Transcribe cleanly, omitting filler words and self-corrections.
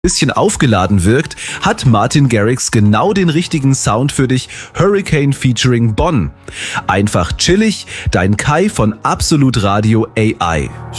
bisschen aufgeladen wirkt, hat Martin Garrix genau den richtigen Sound für dich. Hurricane featuring Bonn. Einfach chillig, dein Kai von Absolut Radio AI.